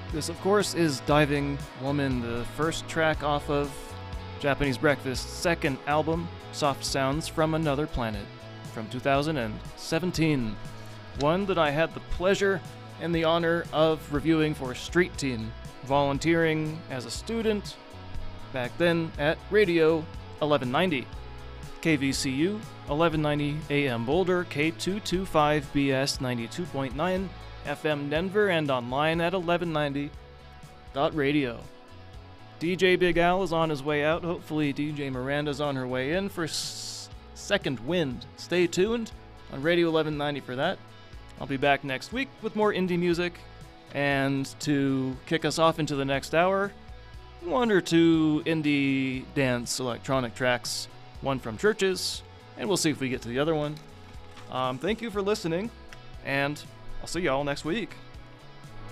This, of course, is Diving Woman, the first track off of Japanese Breakfast's second album, Soft Sounds from Another Planet, from 2017. One that I had the pleasure and the honor of reviewing for Street Team, volunteering as a student back then at Radio 1190. KVCU, 1190 AM Boulder, K225BS 92.9 FM Denver, and online at 1190.radio. DJ Big Al is on his way out. Hopefully DJ Miranda's on her way in for Second Wind. Stay tuned on Radio 1190 for that. I'll be back next week with more indie music, and to kick us off into the next hour, one or two indie dance electronic tracks, one from Churches, and we'll see if we get to the other one. Thank you for listening, and I'll see y'all next week.